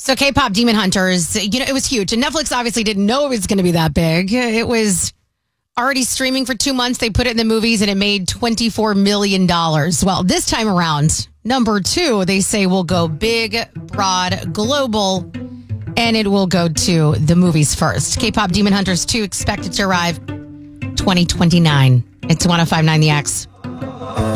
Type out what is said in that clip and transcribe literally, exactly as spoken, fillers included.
So K-pop Demon Hunters, you know, it was huge. And Netflix obviously didn't know it was going to be that big. It was already streaming for two months. They put it in the movies and it made twenty-four million dollars. Well, this time around, number two, they say will go big, broad, global, and it will go to the movies first. K-pop Demon Hunters two expected to arrive twenty twenty-nine. It's one oh five point nine The X.